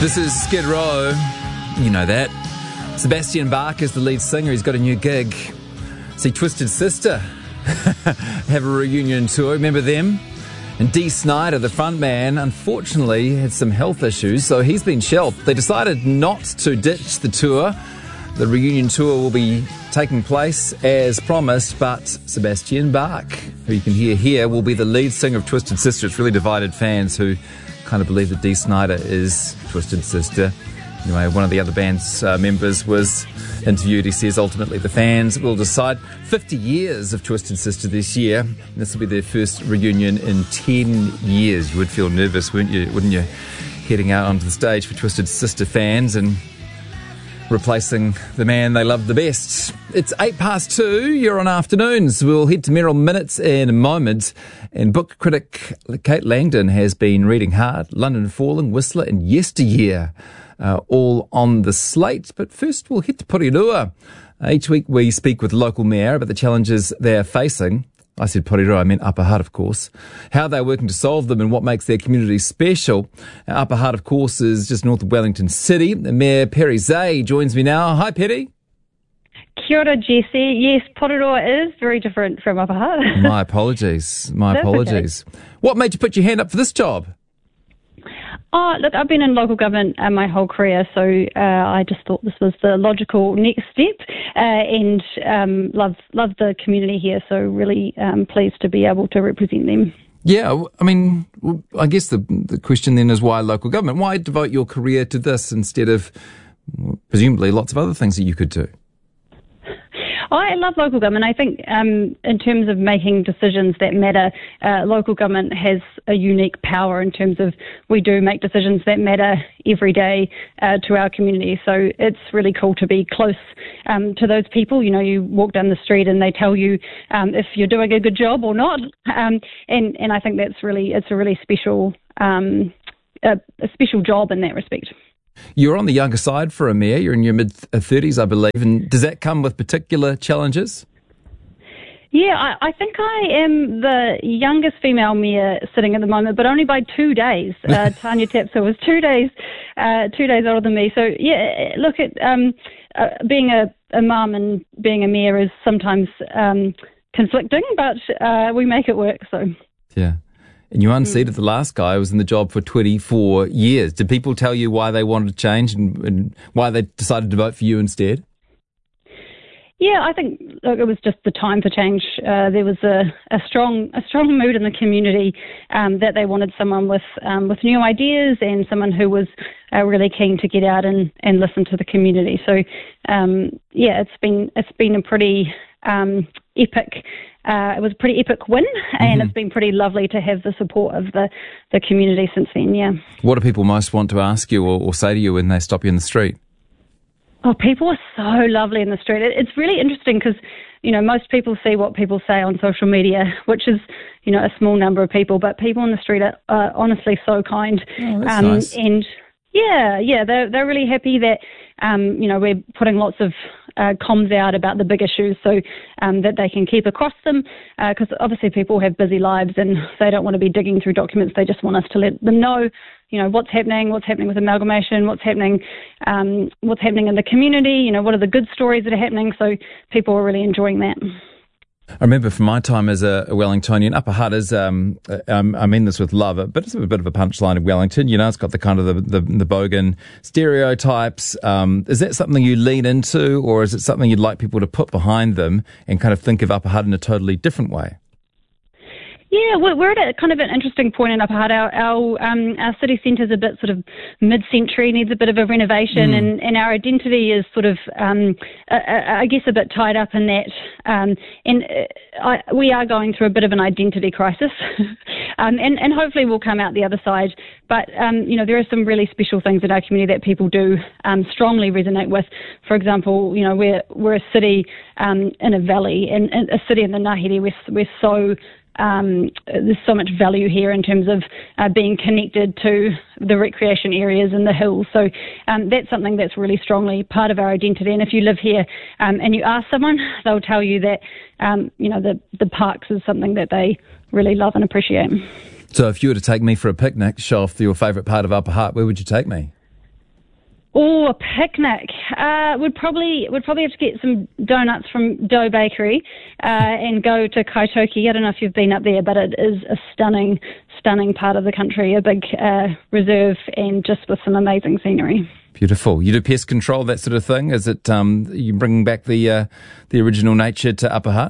This is Skid Row. You know that. Sebastian Bach is the lead singer. He's got a new gig. See Twisted Sister have a reunion tour. Remember them? And Dee Snider, the frontman, unfortunately had some health issues, so he's been shelved. They decided not to ditch the tour. The reunion tour will be taking place as promised, but Sebastian Bach, who you can hear here, will be the lead singer of Twisted Sister. It's really divided fans who kind of believe that Dee Snider is Twisted Sister. Anyway, one of the other band's members was interviewed. He says ultimately the fans will decide. 50 years of Twisted Sister this year. This will be their first reunion in 10 years. You would feel nervous, wouldn't you, heading out onto the stage for Twisted Sister fans and replacing the man they loved the best. It's 2:08. You're on Afternoons. We'll head to Merrill Minutes in a moment. And book critic Kate Langdon has been reading hard. London Falling, Whistler and Yesteryear, all on the slate. But first we'll head to Porirua. Each week we speak with local mayor about the challenges they're facing. I said Porirua, I meant Upper Hutt, of course. How they're working to solve them and what makes their community special. Upper Hutt, of course, is just north of Wellington City. Mayor Perry Zay joins me now. Hi, Perry. Kia ora, Jesse. Yes, Porirua is very different from Upper Hutt. My apologies. Okay. What made you put your hand up for this job? Oh, look, I've been in local government my whole career, so I just thought this was the logical next step, and love the community here, so really pleased to be able to represent them. Yeah, I mean, I guess the question then is why local government? Why devote your career to this instead of presumably lots of other things that you could do? I love local government. I think in terms of making decisions that matter, local government has a unique power in terms of we do make decisions that matter every day to our community. So it's really cool to be close to those people. You know, you walk down the street and they tell you if you're doing a good job or not. And I think it's a really special a special job in that respect. You're on the younger side for a mayor. You're in your mid-30s, I believe. And does that come with particular challenges? Yeah, I think I am the youngest female mayor sitting at the moment, but only by 2 days. Tanya Tapsell was 2 days older than me. So, yeah, look, being a mum and being a mayor is sometimes conflicting, but we make it work, so. Yeah. And you unseated the last guy who was in the job for 24 years. Did people tell you why they wanted to change and why they decided to vote for you instead? Yeah, I think it was just the time for change. There was a strong mood in the community that they wanted someone with new ideas and someone who was really keen to get out and listen to the community. So yeah, it's been a pretty epic. It was a pretty epic win, and It's been pretty lovely to have the support of the community since then, yeah. What do people most want to ask you or say to you when they stop you in the street? Oh, people are so lovely in the street. It's really interesting because, you know, most people see what people say on social media, which is, you know, a small number of people, but people in the street are honestly so kind. Oh, that's nice. And yeah, they're really happy that, you know, we're putting lots of comms out about the big issues so that they can keep across them, because obviously people have busy lives and they don't want to be digging through documents. They just want us to let them know, you know, what's happening with amalgamation, what's happening in the community, you know, what are the good stories that are happening. So people are really enjoying that. I remember from my time as a Wellingtonian, Upper Hutt is, I mean this with love, but it's a bit of a punchline of Wellington. You know, it's got the kind of the bogan stereotypes. Is that something you lean into, or is it something you'd like people to put behind them and kind of think of Upper Hutt in a totally different way? Yeah, we're at a kind of an interesting point in Upper Hutt. Our city centre is a bit sort of mid-century, needs a bit of a renovation, and our identity is sort of, I guess, a bit tied up in that. We are going through a bit of an identity crisis, and hopefully we'll come out the other side. But, you know, there are some really special things in our community that people do strongly resonate with. For example, you know, we're a city in a valley, and a city in the Ngāhere. We're so... there's so much value here in terms of being connected to the recreation areas and the hills. So that's something that's really strongly part of our identity. And if you live here and you ask someone, they'll tell you that, you know, the parks is something that they really love and appreciate. So if you were to take me for a picnic, show off your favourite part of Upper Hutt, where would you take me? Oh, a picnic. Would probably have to get some donuts from Dough Bakery and go to Kaitoki. I don't know if you've been up there, but it is a stunning part of the country, a big reserve, and just with some amazing scenery. Beautiful. You do pest control, that sort of thing? Is it you bringing back the original nature to Upper Hutt?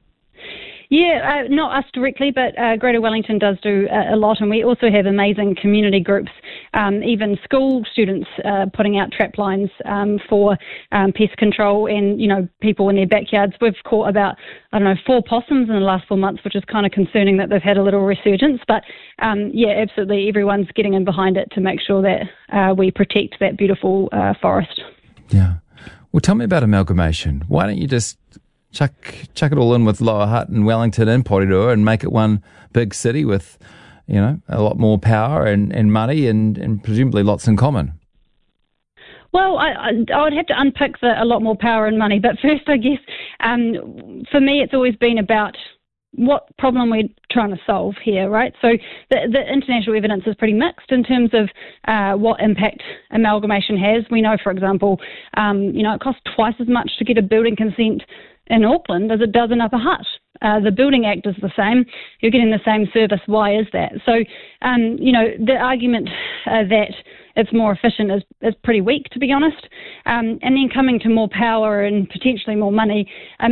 Yeah, not us directly, but Greater Wellington does do a lot, and we also have amazing community groups, even school students putting out trap lines for pest control, and, people in their backyards. We've caught about, 4 possums in the last 4 months, which is kind of concerning that they've had a little resurgence, but absolutely, everyone's getting in behind it to make sure that we protect that beautiful forest. Yeah. Well, tell me about amalgamation. Why don't you just chuck it all in with Lower Hutt and Wellington and Porirua and make it one big city with, a lot more power and money and presumably lots in common? Well, I would have to unpick a lot more power and money, but first, I guess, for me, it's always been about what problem we're trying to solve here, right? So the international evidence is pretty mixed in terms of what impact amalgamation has. We know, for example, it costs twice as much to get a building consent in Auckland as it does in Upper Hutt. The Building Act is the same. You're getting the same service. Why is that? So, the argument that it's more efficient is pretty weak, to be honest. And then coming to more power and potentially more money,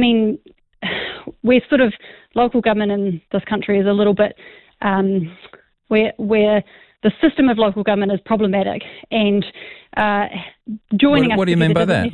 we're sort of, local government in this country is a little bit where the system of local government is problematic, and joining us. What do you mean by that?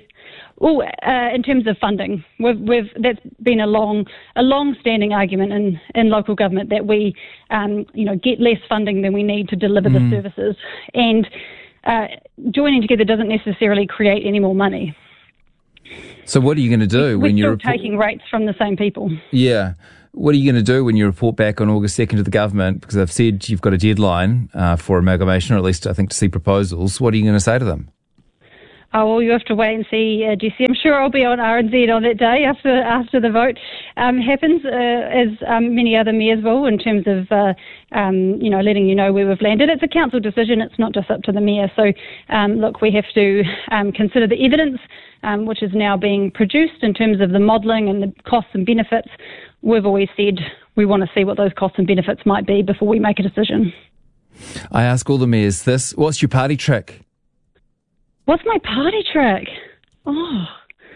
In terms of funding, that's been a long-standing argument in local government that we, get less funding than we need to deliver the services, and joining together doesn't necessarily create any more money. So what are you going to do when you're taking rates from the same people? Yeah. What are you going to do when you report back on August 2nd to the government? Because they've said you've got a deadline for amalgamation, or at least I think to see proposals. What are you going to say to them? Oh, well, you have to wait and see, Jesse. I'm sure I'll be on RNZ on that day after the vote happens, as many other mayors will, in terms of, letting you know where we've landed. It's a council decision. It's not just up to the mayor. So, look, we have to consider the evidence, which is now being produced in terms of the modelling and the costs and benefits. We've always said we want to see what those costs and benefits might be before we make a decision. I ask all the mayors this. What's your party trick? What's my party trick? Oh,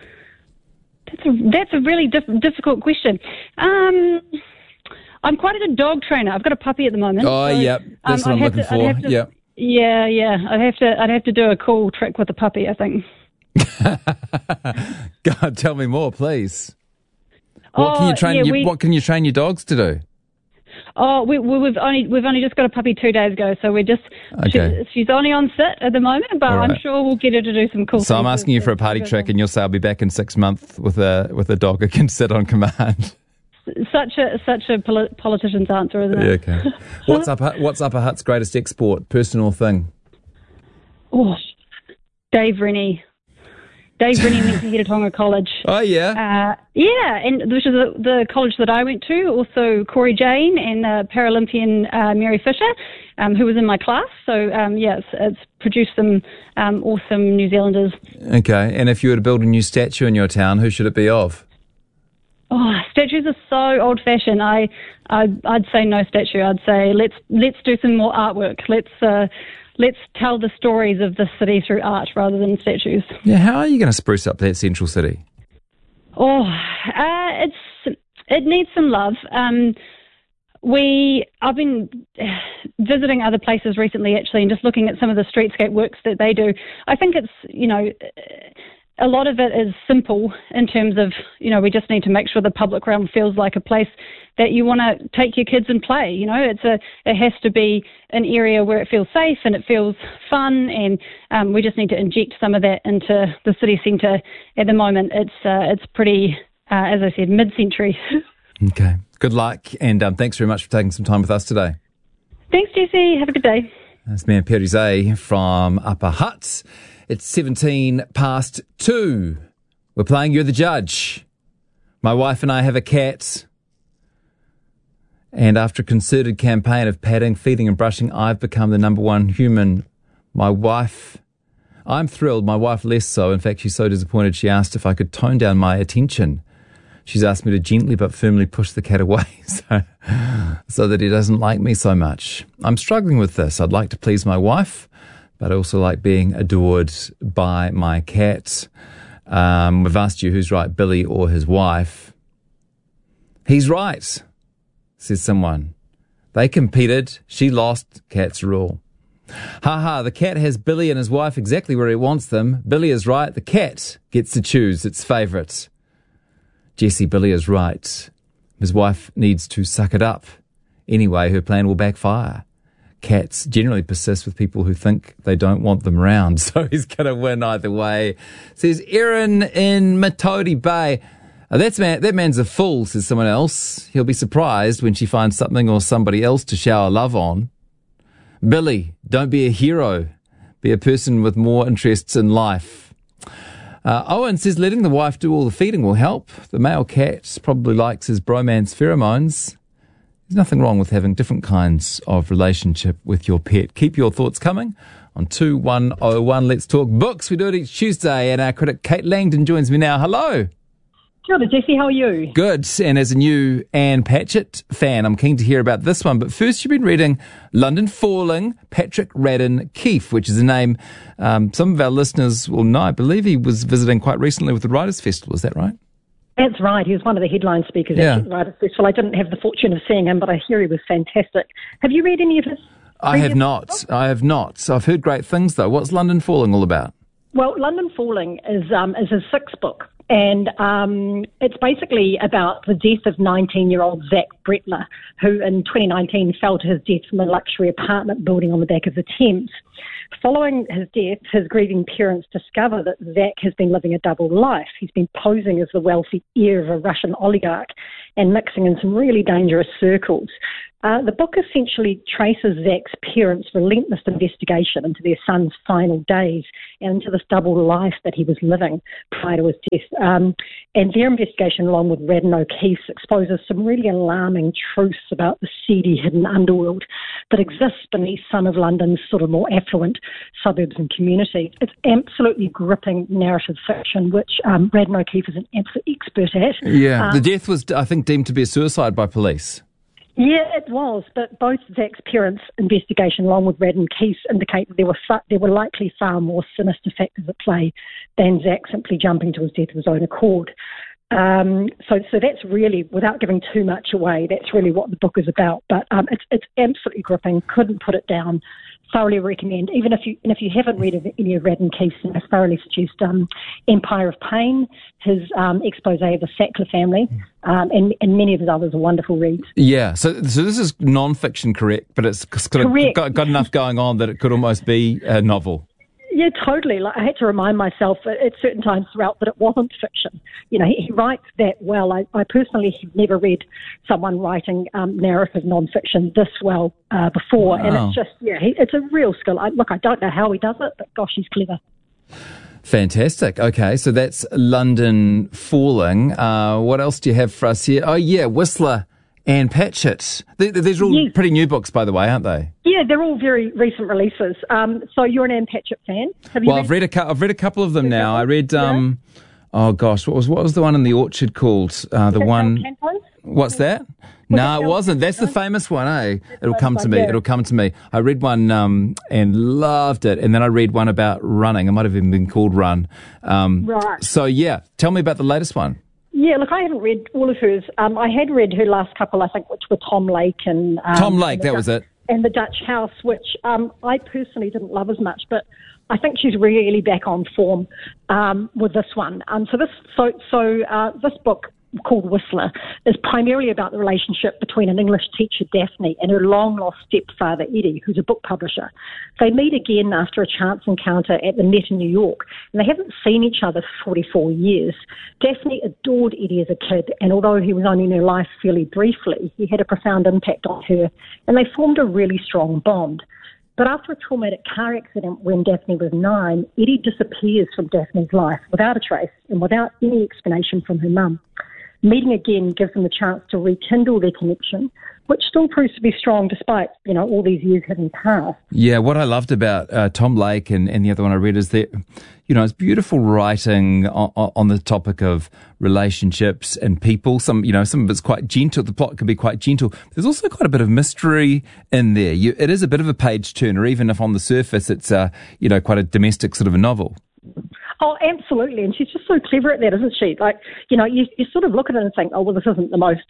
that's a really difficult question. I'm quite a good dog trainer. I've got a puppy at the moment. Oh, so, yeah, that's what I'm looking for. Yeah. I'd have to do a cool trick with the puppy, I think. God, tell me more, please. What can you train your dogs to do? Oh, we've only just got a puppy 2 days ago, so we're just she's only on sit at the moment, but right. I'm sure we'll get her to do some cool things. So I'm asking you for a party trick, and you'll say I'll be back in 6 months with a dog who can sit on command. Such a politician's answer, isn't it? Yeah, okay. What's Upper Hutt's greatest export, personal thing? Oh, Dave Rennie. Dave Rennie went to Heretatonga College. Oh, yeah? And which is the college that I went to. Also, Corey Jane and Paralympian Mary Fisher, who was in my class. So, it's produced some awesome New Zealanders. Okay, and if you were to build a new statue in your town, who should it be of? Oh, statues are so old-fashioned. I'd say no statue. I'd say let's do some more artwork. Let's tell the stories of the city through art rather than statues. Yeah, how are you going to spruce up that central city? Oh, it needs some love. I've been visiting other places recently, actually, and just looking at some of the streetscape works that they do. I think it's, a lot of it is simple in terms of, we just need to make sure the public realm feels like a place that you want to take your kids and play. It has to be an area where it feels safe and it feels fun, and we just need to inject some of that into the city centre. At the moment, it's pretty, as I said, mid-century. Okay. Good luck, and thanks very much for taking some time with us today. Thanks, Jesse. Have a good day. That's Mayor Peri Zay from Upper Hutt. It's 2:17. We're playing You're the Judge. My wife and I have a cat. And after a concerted campaign of patting, feeding and brushing, I've become the number one human. My wife... I'm thrilled, my wife less so. In fact, she's so disappointed she asked if I could tone down my attention. She's asked me to gently but firmly push the cat away so that he doesn't like me so much. I'm struggling with this. I'd like to please my wife, but I also like being adored by my cat. We've asked you who's right, Billy or his wife. He's right, says someone. They competed. She lost. Cats rule. The cat has Billy and his wife exactly where he wants them. Billy is right. The cat gets to choose its favourite. Jesse, Billy is right. His wife needs to suck it up. Anyway, her plan will backfire. Cats generally persist with people who think they don't want them around, so he's going to win either way. Says Erin in Matodi Bay. That man's a fool, says someone else. He'll be surprised when she finds something or somebody else to shower love on. Billy, don't be a hero. Be a person with more interests in life. Owen says letting the wife do all the feeding will help. The male cat probably likes his bromance pheromones. There's nothing wrong with having different kinds of relationship with your pet. Keep your thoughts coming on 2101. Let's talk books. We do it each Tuesday, and our critic Kate Langdon joins me now. Hello. Kia ora, Jesse, how are you? Good, and as a new Anne Patchett fan, I'm keen to hear about this one. But first, you've been reading London Falling, Patrick Radden Keefe, which is a name some of our listeners will know. I believe he was visiting quite recently with the Writers' Festival. Is that right? That's right. He was one of the headline speakers at the Writers' Festival. I didn't have the fortune of seeing him, but I hear he was fantastic. Have you read any of his? I have not. So I've heard great things, though. What's London Falling all about? Well, London Falling is his sixth book. And it's basically about the death of 19-year-old Zach Bretler, who in 2019 fell to his death from a luxury apartment building on the back of the Thames. Following his death, his grieving parents discover that Zach has been living a double life. He's been posing as the wealthy heir of a Russian oligarch and mixing in some really dangerous circles. The book essentially traces Zach's parents' relentless investigation into their son's final days and into this double life that he was living prior to his death. And their investigation, along with Radden O'Keefe's, exposes some really alarming truths about the seedy hidden underworld that exists beneath some of London's sort of more affluent suburbs and communities. It's absolutely gripping narrative fiction, which Radden O'Keefe is an absolute expert at. Yeah, the death was, I think, deemed to be a suicide by police. Yeah, it was, but both Zach's parents' investigation, along with Radden Keefe's, indicate that there were likely far more sinister factors at play than Zach simply jumping to his death of his own accord. So that's really, without giving too much away, that's really what the book is about. But it's absolutely gripping. Couldn't put it down. Thoroughly recommend. Even if you haven't read any of Radden Keefe's, I thoroughly suggest Empire of Pain, his expose of the Sackler family, and many of his others are wonderful reads. Yeah, so this is non-fiction, correct? But it's got enough going on that it could almost be a novel. Yeah, totally. Like, I had to remind myself at certain times throughout that it wasn't fiction. You know, he writes that well. I personally have never read someone writing narrative non-fiction this well before. Wow. And it's just, it's a real skill. I don't know how he does it, but gosh, he's clever. Fantastic. Okay, so that's London Falling. What else do you have for us here? Oh, yeah, Whistler and Patchett. These are all pretty new books, by the way, aren't they? Yeah, they're all very recent releases. So you're an Anne Patchett fan? I've read a couple of them now. I read oh gosh, what was the one in the Orchard called? The one. What's that? No, it wasn't. That's the famous one, eh? It'll come to me. It'll come to me. I read one and loved it, and then I read one about running. It might have even been called Run. Right. So yeah, tell me about the latest one. Yeah, look, I haven't read all of hers. I had read her last couple, I think, which were Tom Lake and... Tom Lake, that was it. And The Dutch House, which I personally didn't love as much, but I think she's really back on form with this one. So this book, called Whistler, is primarily about the relationship between an English teacher, Daphne, and her long-lost stepfather, Eddie, who's a book publisher. They meet again after a chance encounter at the Met in New York, and they haven't seen each other for 44 years. Daphne adored Eddie as a kid, and although he was only in her life fairly briefly, he had a profound impact on her, and they formed a really strong bond. But after a traumatic car accident when Daphne was 9, Eddie disappears from Daphne's life without a trace and without any explanation from her mum. meeting again gives them a chance to rekindle their connection, which still proves to be strong despite, all these years having passed. Yeah, what I loved about Tom Lake and the other one I read is that, it's beautiful writing on the topic of relationships and people. Some of it's quite gentle. The plot can be quite gentle. There's also quite a bit of mystery in there. It is a bit of a page turner, even if on the surface it's, quite a domestic sort of a novel. Oh, absolutely. And she's just so clever at that, isn't she? Like, you sort of look at it and think, oh, well, this isn't the most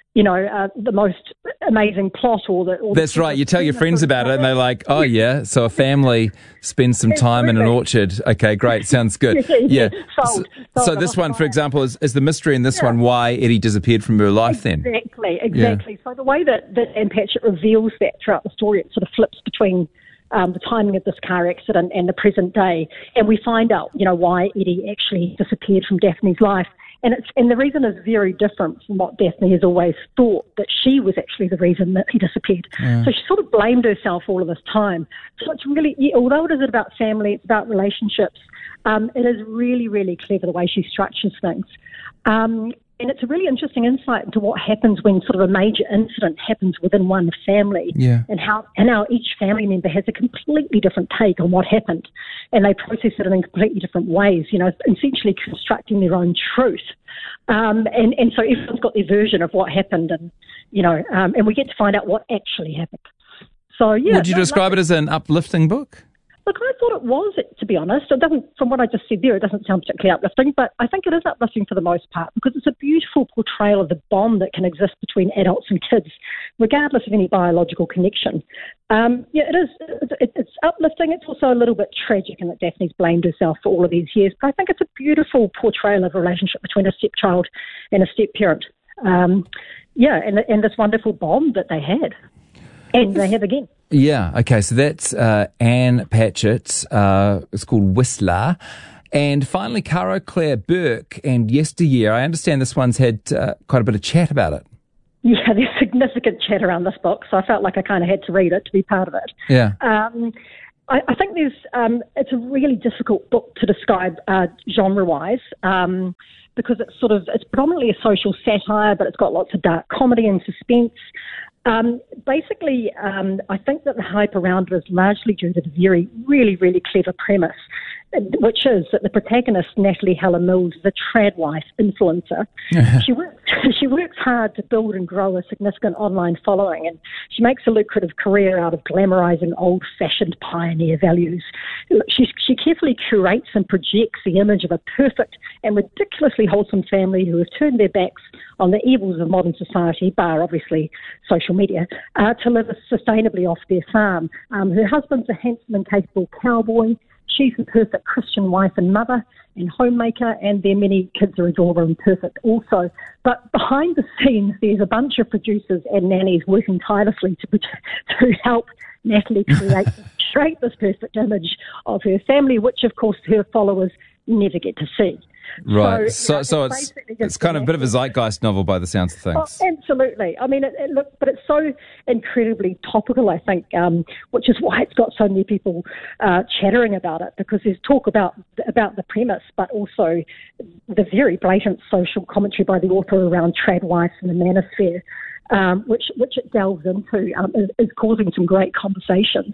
amazing plot That's right. You tell your friends about it and they're like, oh, yeah, so a family spends some time in an orchard. Okay, great. Sounds good. Yeah. Sold so this one, for example, is the mystery in this one why Eddie disappeared from her life then. Exactly. Yeah. So the way that Ann Patchett reveals that throughout the story, it sort of flips between the timing of this car accident and the present day, and we find out, why Eddie actually disappeared from Daphne's life. And the reason is very different from what Daphne has always thought, that she was actually the reason that he disappeared. Yeah. So she sort of blamed herself all of this time. So it's really, although it is about family, it's about relationships, it is really, really clever the way she structures things. And it's a really interesting insight into what happens when sort of a major incident happens within one family, and how each family member has a completely different take on what happened, and they process it in completely different ways, essentially constructing their own truth. And so everyone's got their version of what happened, and and we get to find out what actually happened. So would you describe it as an uplifting book? Look, I thought it was, to be honest. It doesn't, from what I just said there, it doesn't sound particularly uplifting, but I think it is uplifting for the most part because it's a beautiful portrayal of the bond that can exist between adults and kids, regardless of any biological connection. It is. It's uplifting. It's also a little bit tragic in that Daphne's blamed herself for all of these years, but I think it's a beautiful portrayal of a relationship between a stepchild and a stepparent. And this wonderful bond that they had, and they have again. Yeah, okay, so that's Ann Patchett. It's called Whistler. And finally, Caro Claire Burke and Yesteryear. I understand this one's had quite a bit of chat about it. Yeah, there's significant chat around this book, so I felt like I kind of had to read it to be part of it. Yeah. I think it's a really difficult book to describe genre-wise because it's predominantly a social satire, but it's got lots of dark comedy and suspense. I think that the hype around it is largely due to the very, really, really clever premise, which is that the protagonist, Natalie Heller Mills, is a trad wife influencer. She works hard to build and grow a significant online following, and she makes a lucrative career out of glamorizing old-fashioned pioneer values. She carefully curates and projects the image of a perfect and ridiculously wholesome family who have turned their backs on the evils of modern society, bar obviously social media, to live sustainably off their farm. Her husband's a handsome and capable cowboy. She's the perfect Christian wife and mother and homemaker, and their many kids are adorable and perfect also. But behind the scenes, there's a bunch of producers and nannies working tirelessly to help Natalie create this perfect image of her family, which, of course, her followers never get to see. Right. So it's kind of a bit of a zeitgeist novel by the sounds of things. Oh, absolutely. I mean, but it's so incredibly topical, I think, which is why it's got so many people chattering about it, because there's talk about the premise, but also the very blatant social commentary by the author around trad wives and the manosphere, which it delves into, is causing some great conversations.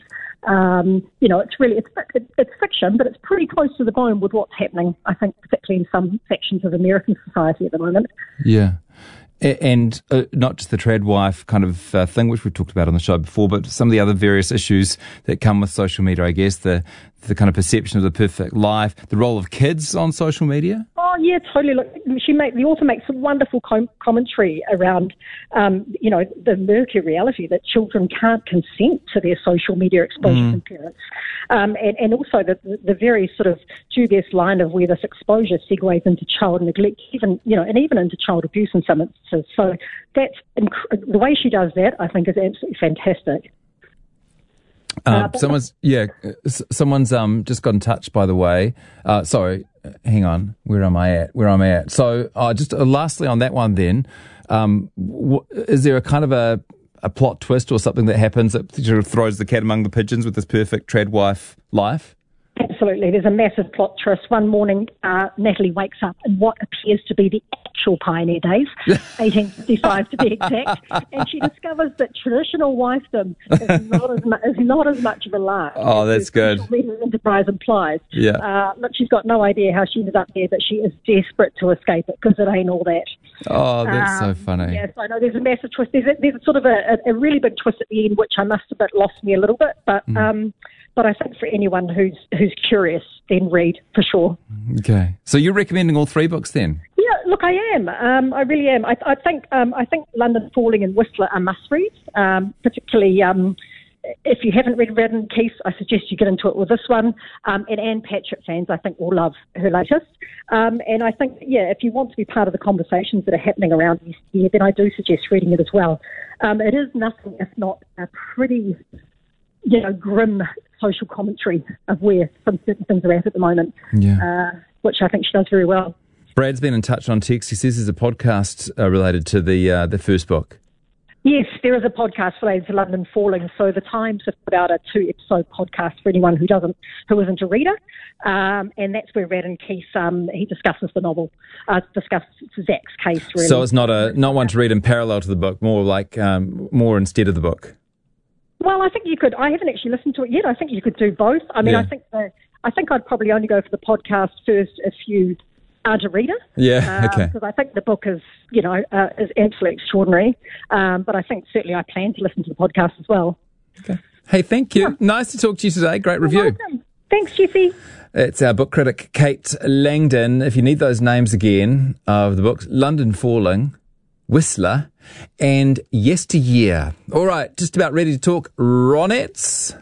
It's fiction, but it's pretty close to the bone with what's happening, I think, particularly in some sections of American society at the moment. Yeah. And not just the trad wife kind of thing, which we've talked about on the show before, but some of the other various issues that come with social media, I guess, the kind of perception of the perfect life, the role of kids on social media. Oh, yeah, totally. Look, the author makes some wonderful commentary around, the murky reality that children can't consent to their social media exposure from parents. And also the very sort of dubious line of where this exposure segues into child neglect, even into child abuse in some instances. So that's the way she does that, I think, is absolutely fantastic. Someone's just got in touch, by the way. Sorry, hang on. Where am I at? So just lastly on that one then, is there a kind of a plot twist or something that happens that sort of throws the cat among the pigeons with this perfect trad wife life? Absolutely. There's a massive plot twist. One morning, Natalie wakes up in what appears to be the actual Pioneer Days, 1855 to be exact, and she discovers that traditional wifedom is not as much of a lark. Oh, that's good. Enterprise implies. Yeah. Look, she's got no idea how she ended up there, but she is desperate to escape it because it ain't all that. Oh, that's so funny. Yes, I know. There's a massive twist. There's sort of a really big twist at the end, which I must admit lost me a little bit, but I think for anyone who's curious, then read for sure. Okay. So you're recommending all 3 books then? Yeah, look, I am. I really am. I think London Falling and Whistler are must-reads, particularly if you haven't read Radden Keith, I suggest you get into it with this one. And Anne Patchett fans, I think, will love her latest. And I think, if you want to be part of the conversations that are happening around this year, then I do suggest reading it as well. It is nothing if not a pretty, grim social commentary of where some certain things are at the moment, which I think she does very well. Brad's been in touch on text. He says there's a podcast related to the first book. Yes, there is a podcast related to London Falling. So the Times have put out a 2-episode podcast for anyone who isn't a reader, and that's where Radden Keith he discusses the novel, discusses Zach's case. Really. So it's not one to read in parallel to the book, more like more instead of the book. Well, I think you could. I haven't actually listened to it yet. I think you could do both. I mean, I think I'd probably only go for the podcast first if you aren't a reader. Yeah, okay. Because I think the book is absolutely extraordinary. But I think certainly I plan to listen to the podcast as well. Okay. Hey, thank you. Yeah. Nice to talk to you today. Great review. You're welcome. Thanks, Jesse. It's our book critic, Kate Langdon. If you need those names again of the books, London Falling, Whistler, and Yesteryear. All right, just about ready to talk Ronettes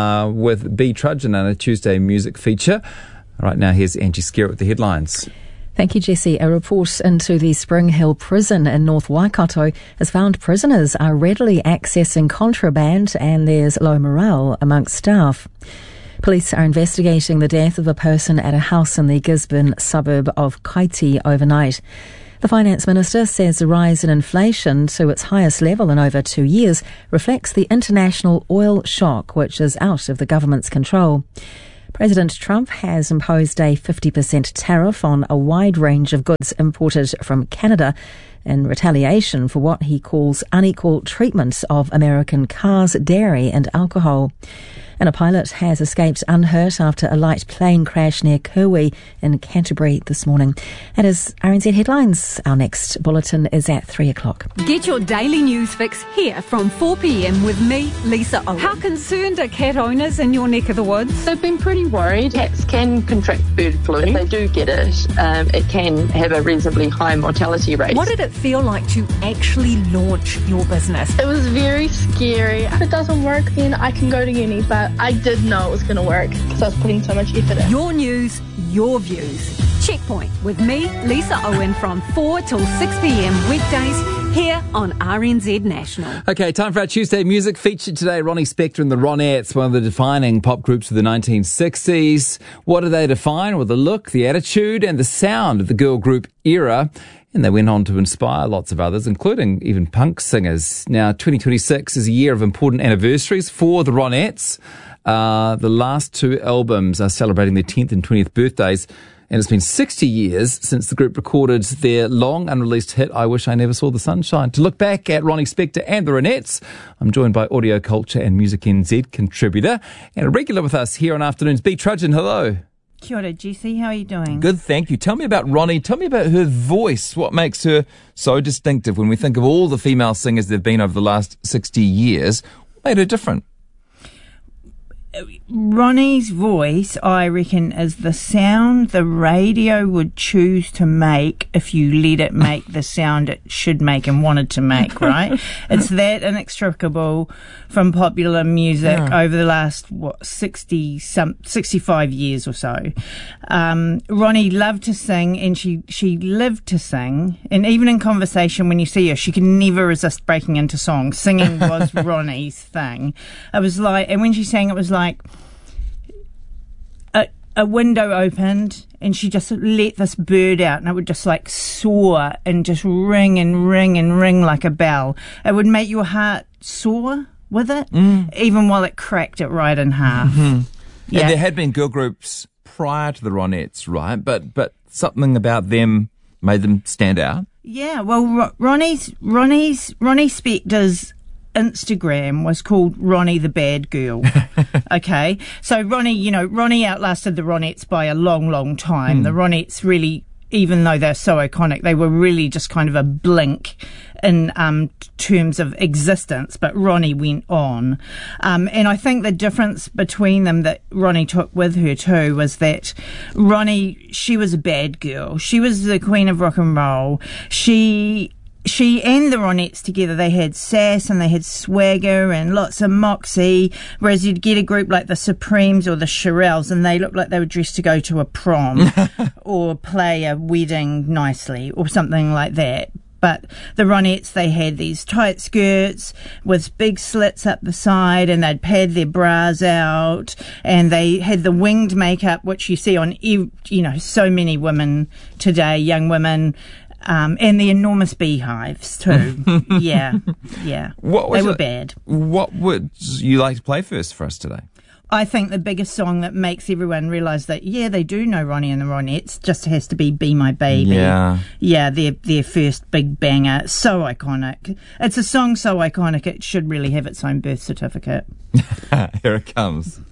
with B. Trudgeon on a Tuesday music feature. Right now, here's Angie Skerritt with the headlines. Thank you, Jesse. A report into the Spring Hill prison in North Waikato has found prisoners are readily accessing contraband and there's low morale amongst staff. Police are investigating the death of a person at a house in the Gisborne suburb of Kaiti overnight. The Finance Minister says the rise in inflation to its highest level in over 2 years reflects the international oil shock, which is out of the government's control. President Trump has imposed a 50% tariff on a wide range of goods imported from Canada in retaliation for what he calls unequal treatment of American cars, dairy and alcohol. And a pilot has escaped unhurt after a light plane crash near Kirwi in Canterbury this morning. That is RNZ Headlines. Our next bulletin is at 3 o'clock. Get your daily news fix here from 4 p.m. with me, Lisa Owen. How concerned are cat owners in your neck of the woods? They've been pretty worried. Cats can contract bird flu. If they do get it, it can have a reasonably high mortality rate. What did it feel like to actually launch your business? It was very scary. If it doesn't work, then I can go to uni, but I did know it was going to work because I was putting so much effort in. Your news, your views. Checkpoint with me, Lisa Owen, from 4 till 6 p.m. weekdays here on RNZ National. Okay, time for our Tuesday music feature today. Ronnie Spector and the Ronettes, one of the defining pop groups of the 1960s. What do they define? Well, the look, the attitude and the sound of the girl group era. And they went on to inspire lots of others, including even punk singers. Now, 2026 is a year of important anniversaries for the Ronettes. The last 2 albums are celebrating their 10th and 20th birthdays. And it's been 60 years since the group recorded their long unreleased hit, I Wish I Never Saw the Sunshine. To look back at Ronnie Spector and the Ronettes, I'm joined by Audio Culture and Music NZ contributor and a regular with us here on Afternoons, B. Trudgeon. Hello. Kia ora, Jesse. How are you doing? Good, thank you. Tell me about Ronnie. Tell me about her voice. What makes her so distinctive when we think of all the female singers there have been over the last 60 years? What made her different? Ronnie's voice, I reckon, is the sound the radio would choose to make if you let it make the sound it should make and wanted to make, right? It's that inextricable from popular music over the last, 65 years or so. Ronnie loved to sing and she lived to sing. And even in conversation, when you see her, she could never resist breaking into song. Singing was Ronnie's thing. It was like, and when she sang, it was like, a window opened and she just let this bird out and it would just like soar and just ring and ring and ring like a bell. It would make your heart soar with it, even while it cracked it right in half. Mm-hmm. Yeah. And there had been girl groups prior to the Ronettes, right? But something about them made them stand out. Yeah, well, Ronnie Spector's Instagram was called Ronnie the Bad Girl. Okay, so Ronnie outlasted the Ronettes by a long, long time. The Ronettes really, even though they're so iconic, they were really just kind of a blink in terms of existence, but Ronnie went on. And I think the difference between them that Ronnie took with her too was that Ronnie, she was a bad girl. She was the queen of rock and roll. She and the Ronettes together, they had sass and they had swagger and lots of moxie, whereas you'd get a group like the Supremes or the Shirelles and they looked like they were dressed to go to a prom or play a wedding nicely or something like that. But the Ronettes, they had these tight skirts with big slits up the side and they'd pad their bras out and they had the winged makeup, which you see on, so many women today, young women, and the enormous beehives too. Yeah. They were bad. What would you like to play first for us today? I think the biggest song that makes everyone realise that, they do know Ronnie and the Ronettes just has to be Be My Baby. Yeah, their first big banger. So iconic. It's a song so iconic it should really have its own birth certificate. Here it comes.